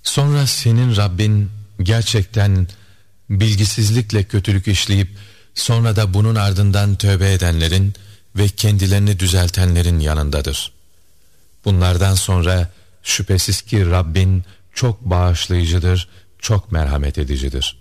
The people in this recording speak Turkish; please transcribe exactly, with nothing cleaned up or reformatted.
Sonra senin Rabbin gerçekten bilgisizlikle kötülük işleyip sonra da bunun ardından tövbe edenlerin ve kendilerini düzeltenlerin yanındadır. Bunlardan sonra şüphesiz ki Rabbin çok bağışlayıcıdır, çok merhamet edicidir.